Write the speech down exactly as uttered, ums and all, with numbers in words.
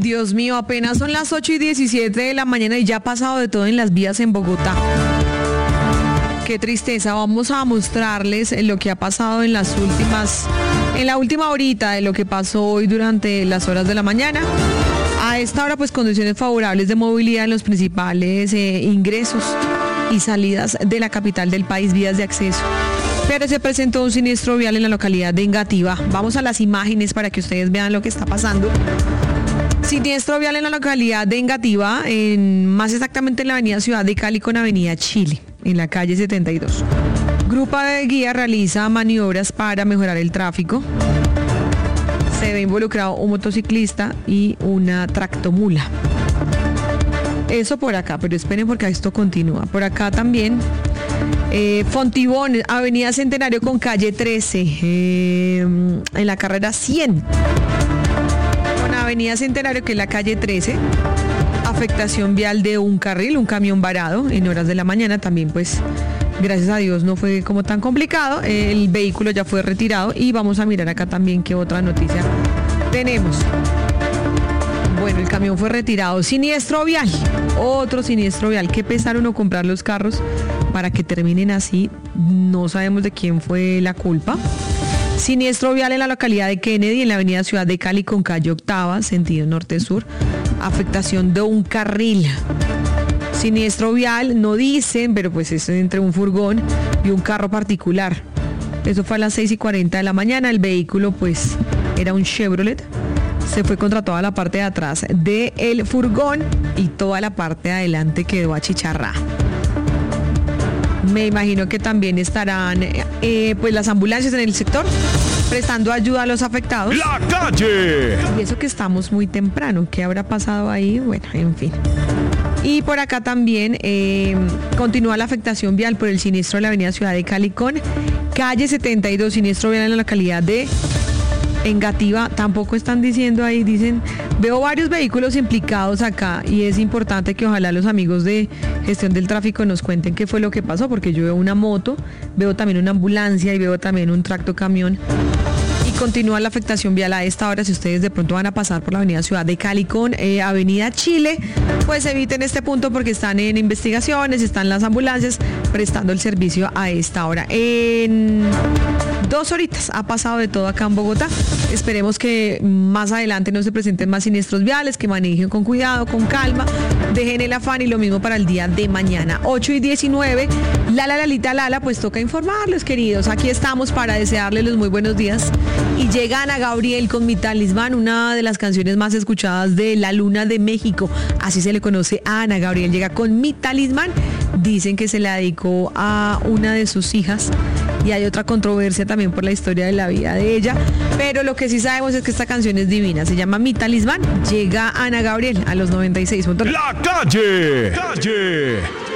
Dios mío, apenas son las ocho y diecisiete de la mañana y ya ha pasado de todo en las vías en Bogotá. Qué tristeza. Vamos a mostrarles lo que ha pasado en las últimas, en la última horita de lo que pasó hoy durante las horas de la mañana. A esta hora, pues, condiciones favorables de movilidad en los principales eh, ingresos y salidas de la capital del país, vías de acceso. Pero se presentó un siniestro vial en la localidad de Engativá. Vamos a las imágenes para que ustedes vean lo que está pasando. Siniestro vial en la localidad de Engativá, en, más exactamente en la avenida Ciudad de Cali con avenida Chile, en la calle setenta y dos. Grupo de guía realiza maniobras para mejorar el tráfico. Se ve involucrado un motociclista y una tractomula. Eso por acá, pero esperen porque esto continúa. Por acá también, eh, Fontibón, avenida Centenario con calle trece, eh, en la carrera cien. Con avenida Centenario, que es la calle trece, afectación vial de un carril, un camión varado en horas de la mañana. También, pues, gracias a Dios no fue como tan complicado. El vehículo ya fue retirado y vamos a mirar acá también qué otra noticia tenemos. Bueno, el camión fue retirado. Siniestro vial, otro siniestro vial. Qué pesar uno comprar los carros para que terminen así. No sabemos de quién fue la culpa. Siniestro vial en la localidad de Kennedy, en la avenida Ciudad de Cali con calle Octava, sentido norte-sur. Afectación de un carril. Siniestro vial, no dicen, pero pues es entre un furgón y un carro particular. Eso fue a las seis y cuarenta de la mañana. El vehículo, pues, era un Chevrolet. Se fue contra toda la parte de atrás del furgón y toda la parte de adelante quedó achicharrada. Me imagino que también estarán eh, pues las ambulancias en el sector prestando ayuda a los afectados. ¡La calle! Y eso que estamos muy temprano. ¿Qué habrá pasado ahí? Bueno, en fin. Y por acá también eh, continúa la afectación vial por el siniestro de la avenida Ciudad de Cali con calle setenta y dos, siniestro vial en la localidad de Engativá. Tampoco están diciendo ahí, dicen, veo varios vehículos implicados acá y es importante que ojalá los amigos de gestión del tráfico nos cuenten qué fue lo que pasó, porque yo veo una moto, veo también una ambulancia y veo también un tractocamión. Y continúa la afectación vial a esta hora. Si ustedes de pronto van a pasar por la avenida Ciudad de Cali con eh, avenida Chile, pues eviten este punto porque están en investigaciones, están las ambulancias prestando el servicio a esta hora. En dos horitas ha pasado de todo acá en Bogotá. Esperemos que más adelante no se presenten más siniestros viales, que manejen con cuidado, con calma, dejen el afán y lo mismo para el día de mañana. ocho y diecinueve, Lala, Lalita, Lala, pues toca informarles, queridos. Aquí estamos para desearles los muy buenos días. Y llega Ana Gabriel con Mi Talismán, una de las canciones más escuchadas de la Luna de México. Así se le conoce a Ana Gabriel. Llega con Mi Talismán. Dicen que se la dedicó a una de sus hijas. Y hay otra controversia también por la historia de la vida de ella. Pero lo que sí sabemos es que esta canción es divina. Se llama Mi Talismán. Llega Ana Gabriel a los noventa y seis. ¡La calle! ¡Calle!